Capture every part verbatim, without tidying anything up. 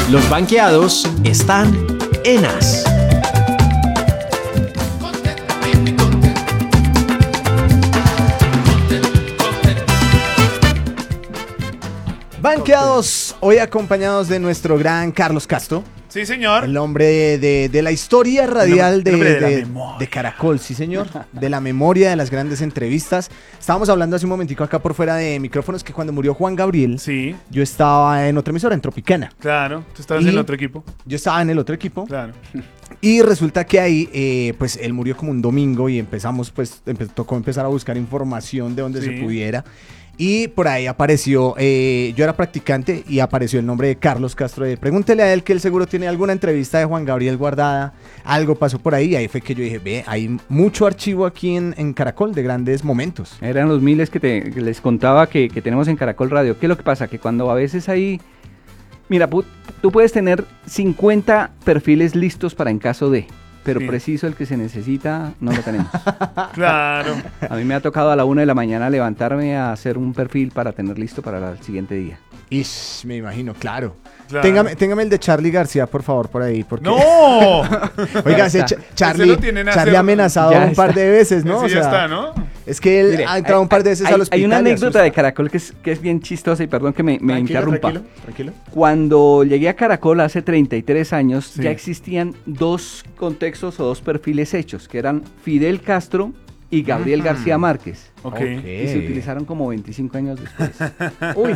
Los banqueados están en As. Banqueados, hoy acompañados de nuestro gran Carlos Castro. Sí, señor. El hombre de, de, de la historia radial de, el hombre de, de, de, de Caracol, sí señor. De la memoria, de las grandes entrevistas. Estábamos hablando hace un momentico acá por fuera de micrófonos que cuando murió Juan Gabriel, sí, yo estaba en otra emisora, en Tropicana. Claro, tú estabas Y en el otro equipo. Yo estaba en el otro equipo. Claro. Y resulta que ahí, eh, pues él murió como un domingo y empezamos, pues, empe- tocó empezar a buscar información de donde Sí. se pudiera. Y por ahí apareció, eh, yo era practicante y apareció el nombre de Carlos Castro. Eh, Pregúntele a él que él seguro tiene alguna entrevista de Juan Gabriel guardada. Algo pasó por ahí y ahí fue que yo dije, ve, hay mucho archivo aquí en, en Caracol de grandes momentos. Eran los miles que, te, que les contaba que, que tenemos en Caracol Radio. ¿Qué es lo que pasa? Que cuando a veces hay... Mira, pu- tú puedes tener cincuenta perfiles listos para en caso de... Pero Sí. preciso el que se necesita, no lo tenemos. Claro. A mí me ha tocado a la una de la mañana levantarme a hacer un perfil para tener listo para el siguiente día. Ish, me imagino, claro. Claro. Téngame, téngame el de Charlie García, por favor, por ahí. Porque... ¡No! Oiga, ese Ch- Ese Charlie, lo tienen a Charlie hacer- ha amenazado Ya un par está. de veces, ¿no? Ese O ya sea, está, ¿no? Es que él Mire, ha entrado hay- un par de veces hay, al hospital. Hay una y anécdota asusta. de Caracol que es, que es bien chistosa y perdón que me, me Tranquilo, interrumpa. Tranquilo, tranquilo. Cuando llegué a Caracol hace treinta y tres años, Sí. ya existían dos contextos o dos perfiles hechos, que eran Fidel Castro y Gabriel Ujú. García Márquez. Ok. Ok. Y se utilizaron como veinticinco años después. Uy.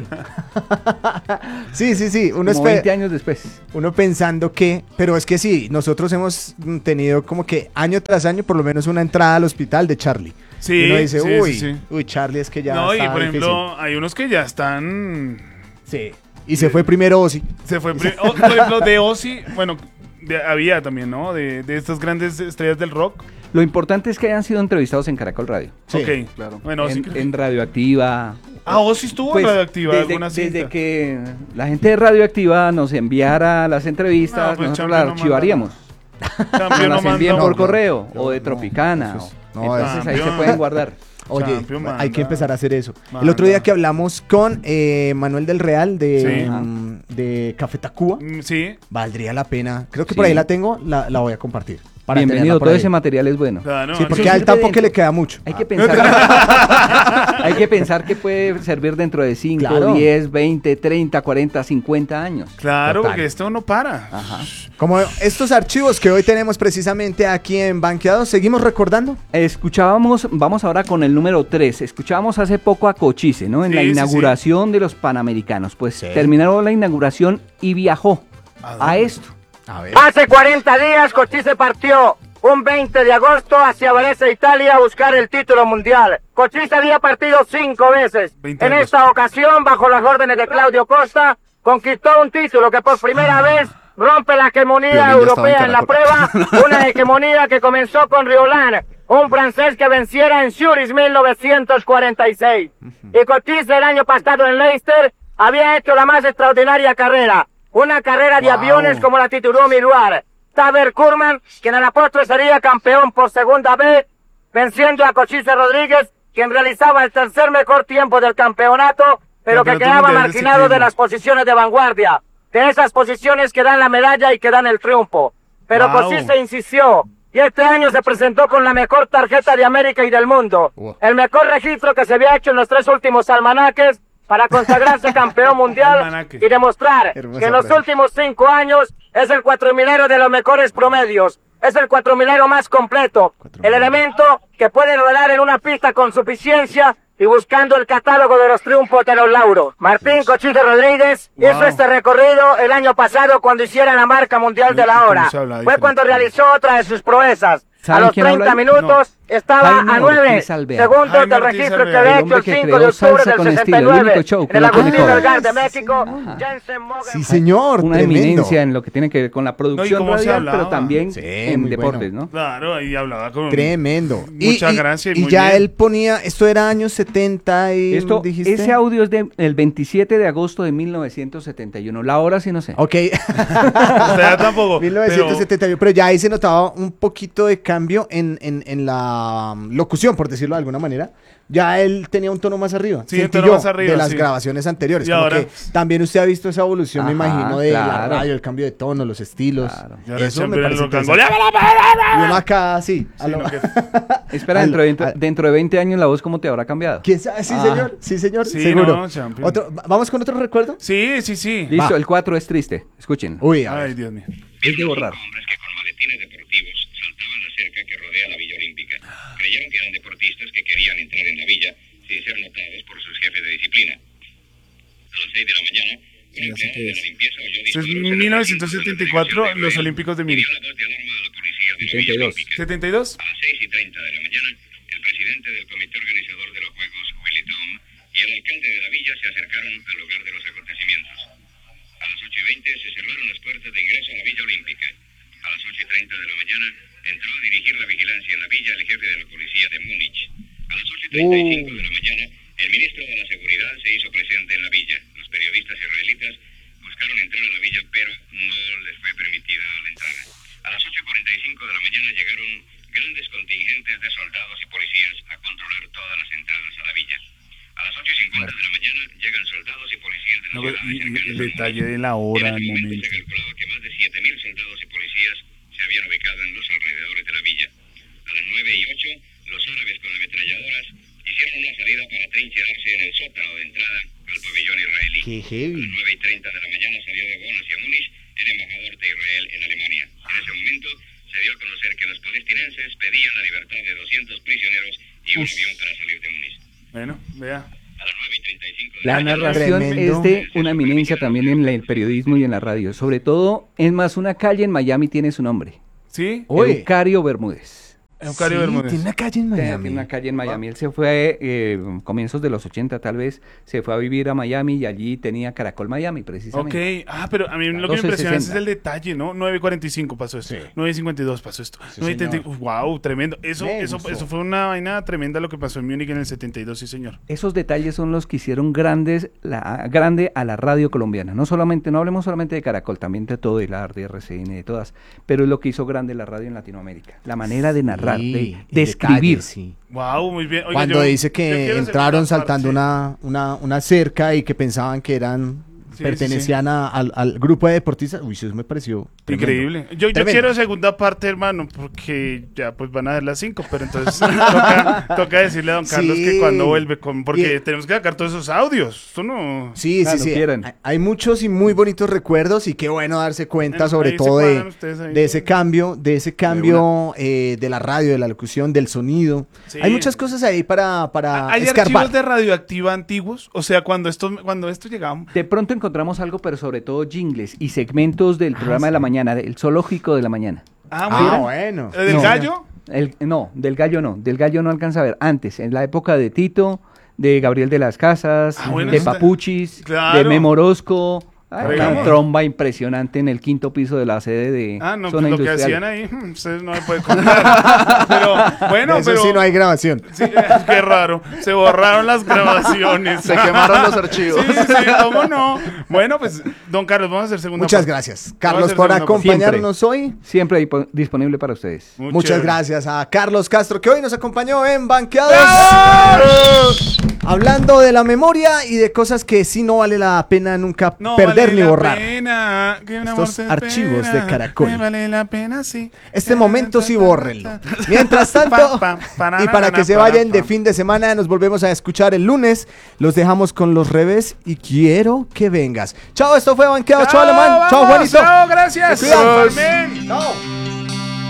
Sí, sí, sí. Uno, como espe- veinte años después. uno pensando que. Pero es que sí, nosotros hemos mm, tenido como que año tras año por lo menos una entrada al hospital de Charlie. Sí, Y uno dice, sí, uy, sí, sí. uy, Charlie es que ya. No, y está por difícil". ejemplo, hay unos que ya están... Sí. Y se fue primero Ozzy. Se fue... pri- o- por ejemplo, de Ozzy, bueno, de- había también, ¿no? De, de estas grandes estrellas del rock. Lo importante es que hayan sido entrevistados en Caracol Radio. Sí, Ok, Claro. Bueno, Ozzy en, creo que- en Radioactiva. Ah, Ozzy estuvo Pues, en Radioactiva desde, alguna desde cinta. que la gente de Radioactiva nos enviara las entrevistas, No, pues, nosotros Champion las no archivaríamos. Champion Nos no las envían mandó. por correo no, o de no, Tropicana. eso es- o- no, entonces ahí se Champion. pueden guardar. Oye, Champion, hay manda. que empezar a hacer eso. El Manda. otro día que hablamos con eh, Manuel del Real de, Sí. mm, de Café Tacuba, Mm, Sí, valdría la pena. Creo que Sí. por ahí la tengo, la, la voy a compartir. para Bienvenido, tenerla por todo ahí. ese material es bueno. claro. Sí, no, porque Eso al sirve tampoco dentro. le queda mucho. Hay que pensar hay que pensar que puede servir dentro de cinco, Claro. diez, veinte, treinta, cuarenta, cincuenta años. Claro, Total. porque esto no para. Ajá. Como estos archivos que hoy tenemos precisamente aquí en Banqueados, seguimos recordando. Escuchábamos, vamos ahora con el número tres, escuchábamos hace poco a Cochise, ¿no? En Sí, la sí, inauguración de los Panamericanos. Pues Sí. terminaron la inauguración y viajó ¿A a dónde? esto. A ver. Hace cuarenta días Cochise partió un veinte de agosto hacia Varese, Italia, a buscar el título mundial. Cochise había partido cinco veces. veinte En de esta ocasión, bajo las órdenes de Claudio Costa, conquistó un título que por primera vez rompe la hegemonía Violín ya estaba en europea en la prueba, Caracol. una hegemonía que comenzó con Riolan, un francés que venciera en Zurich mil novecientos cuarenta y seis. Y Cochise el año pasado en Leicester había hecho la más extraordinaria carrera, una carrera de Wow. aviones como la tituló Miruar. Taber Kurman, quien a la postre sería campeón por segunda vez, venciendo a Cochise Rodríguez, quien realizaba el tercer mejor tiempo del campeonato, pero que Campeonato quedaba mundial de marginado de ciclismo. las posiciones de vanguardia, de esas posiciones que dan la medalla y que dan el triunfo. Pero Wow. Cochise insistió, y este año se presentó con la mejor tarjeta de América y del mundo, Wow. el mejor registro que se había hecho en los tres últimos almanaques para consagrarse campeón mundial Almanaque. y demostrar Hermosa que en los frase. últimos cinco años es el cuatrimilero de los mejores promedios, es el cuatrimilero más completo, el Cuatrimilero. elemento que puede rodar en una pista con suficiencia y buscando el catálogo de los triunfos de los lauros. Martín Cochise Rodríguez hizo Wow. este recorrido el año pasado cuando hiciera la marca mundial de ¿Y la cómo hora. se habla Fue diferente? cuando realizó otra de sus proezas. A ¿Saben los quién habla treinta ahí? minutos estaba Jaime a nueve Ortiz Alvear. segundos Jaime del Ortiz registro que Alvear. había El hecho hombre el que cinco creó de octubre Salsa del con sesenta y Estilo, el nueve. único show En con el la Agustín Coca-Cola. Melgar de México, Ah. Jensen Morgan. Sí, señor. Una tremendo. eminencia en lo que tiene que ver con la producción cómo se radial, hablaba. pero también Sí, en muy deportes, bueno. ¿no? Claro, ahí hablaba con... Tremendo. Muchas gracias, Y muy ya bien. él ponía, esto era años setenta y Esto, dijiste. ese audio es del veintisiete de agosto de mil novecientos setenta y uno. La hora sí no sé. Ok. O sea, tampoco. mil novecientos setenta y uno, pero... ya ahí se notaba un poquito de cambio en, en, en la um, locución, por decirlo de alguna manera. Ya él tenía un tono más arriba. Sí, un sentí tono yo, más arriba, de las sí. grabaciones anteriores. Y Como ahora- que también usted ha visto esa evolución, me Ajá, imagino, de la claro. radio, el cambio de tono, los estilos. Claro. Y ahora Eso siempre me el parece rock and interesante. roll. Y uno acá así. a Sí, lo- no, que- Espera, Al- dentro de, veinte, al- dentro de veinte años la voz, ¿cómo te habrá cambiado? ¿Quién sabe? Sí, Ah. señor. Sí, señor. Sí, seguro. no, champion. Otro, va- ¿Vamos con otro recuerdo? Sí, sí, sí. Listo, Va. el cuatro es triste. Escuchen. Uy, a ver. Ay, Dios mío. Es de borrar. Hombres que con maletines deportivos saltaban la cerca que rodea la Villa Olímpica. Creyeron que eran deportistas que querían entrar en la villa sin ser notados por sus jefes de disciplina. A las seis de la mañana, un empleado de la limpieza oyó Esto es disparos en el mil novecientos setenta y cuatro, recinto de los Israel Olímpicos de y Múnich. dio la voz de alarma a la policía de la setenta y Villa dos. Olímpica. ¿setenta y dos? A las seis y treinta de la mañana, el presidente del comité organizador de los Juegos, Willy Tom, y el alcalde de la villa se acercaron al lugar de los acontecimientos. A las ocho y veinte se cerraron las puertas de ingreso a la Villa Olímpica. A las ocho y treinta de la mañana entró a dirigir la vigilancia en la villa el jefe de la policía de Múnich. A las ocho y treinta y cinco de la mañana, el ministro de la Seguridad se hizo presente en la villa. Los periodistas israelitas buscaron entrar a la villa, pero no les fue permitida la entrada. A las ocho y cuarenta y cinco de la mañana llegaron grandes contingentes de soldados y policías a controlar todas las entradas a la villa. A las ocho y cincuenta de la mañana llegan soldados y policías de las No, pero, ciudades y- y cercanas el a detalle Múnich. de la hora, En el ese momento momento. se calculaba que más de siete mil soldados y policías se habían ubicado en los alrededores de la villa. A las nueve y ocho, los árabes con ametralladoras hicieron una salida para trincherarse en el sótano de entrada al pabellón israelí. Qué A heavy. las nueve y treinta de la mañana salió de Bonn hacia Múnich el embajador de Israel en Alemania. En ese momento se dio a conocer que los palestinenses pedían la libertad de doscientos prisioneros y un avión para salir de Múnich. Bueno, vea. A las nueve y treinta y cinco de La la mañana, narración Tremendo. es de una eminencia también en la- el periodismo y en la radio. Sobre todo, es más, una calle en Miami tiene su nombre. ¿Sí? Uy. Eucario Bermúdez. Eucario Sí, Bermúdez. tiene una calle en Tiene Miami. una calle en Miami. Él se fue, eh, comienzos de los ochenta tal vez, se fue a vivir a Miami y allí tenía Caracol Miami, precisamente. Ok, ah, pero a mí lo que me doce impresiona es sesenta. el detalle, ¿no? nueve y cuarenta y cinco pasó esto, Sí. nueve y cincuenta y dos pasó esto, Sí, nueve y treinta y- señor. wow, tremendo. Eso, Me eso, gustó. eso fue una vaina tremenda lo que pasó en Múnich en el setenta y dos, sí señor. Esos detalles son los que hicieron grandes la, grande a la radio colombiana. No solamente, no hablemos solamente de Caracol, también de todo, de la de R C N, de todas, pero es lo que hizo grande la radio en Latinoamérica. La manera de narrar, Sí, de, y de escribir. detalles, sí. Wow, muy bien. Oiga, Cuando yo- dice yo que quiero entraron segunda saltando parte. una, una, una cerca y que pensaban que eran Sí, pertenecían a- al, al grupo de deportistas. Uy, eso me pareció tremendo. Increíble. Yo, yo Tremendo. quiero segunda parte, hermano, porque ya pues van a dar las cinco, pero entonces toca, toca decirle a don Carlos Sí. que cuando vuelve, con, porque Y- tenemos que sacar todos esos audios. Esto no... Sí, Cuando sí, sí. quieran. Hay- Hay muchos y muy bonitos recuerdos y qué bueno darse cuenta Bueno, sobre ahí se todo cuadran de, ustedes ahí. de ese cambio, de ese cambio eh, de la radio, de la locución, del sonido. Sí. Hay muchas cosas ahí para, para ¿Hay escarbar. archivos de radioactiva antiguos? O sea, cuando esto, cuando esto llegaba... De pronto encontramos algo, pero sobre todo jingles y segmentos del programa sí. de la mañana, del zoológico de la mañana. Ah, Ah, mira. bueno. ¿El del No. gallo? El, no, del gallo no, del gallo no alcanza a ver. Antes, en la época de Tito, de Gabriel de las Casas, Ah, bueno, de está- Papuchis, Claro. de Memo Orozco. Ay, una Oiga. tromba impresionante en el quinto piso de la sede de Ah, no, zona pues lo que industrial. hacían ahí, hmm, ustedes no me pueden contar. Pero, bueno, Eso pero... sí, no hay grabación. Sí, eh, qué raro. Se borraron las grabaciones. Se quemaron los archivos. Sí, sí, sí, ¿cómo no? Bueno, pues, don Carlos, vamos a hacer segunda Muchas parte. gracias, Vamos a Carlos, hacer por segunda parte. acompañarnos hoy. Siempre dipo- disponible para ustedes. Muy Muchas chévere. gracias a Carlos Castro, que hoy nos acompañó en Banqueados. ¡Bravo! Hablando de la memoria y de cosas que sí no vale la pena nunca No perder vale ni la borrar. pena que un amor Estos se archivos espera, de Caracol. que vale la pena, sí. Este momento sí bórrenlo. Mientras tanto, Pa, pa, pa, y para na, que na, se pa, vayan pa. de fin de semana, nos volvemos a escuchar el lunes. Los dejamos con los revés y quiero que vengas. Chao, esto fue Banqueados. Chao, Alemán. Chao, vamos, Juanito. Chao, gracias. Se cuidan. Amén. Chao.